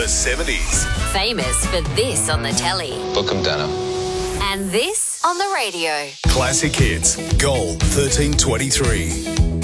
70s. Famous for this on the telly Book 'em, Dana. and this on the radio. Classic hits. Gold 1323.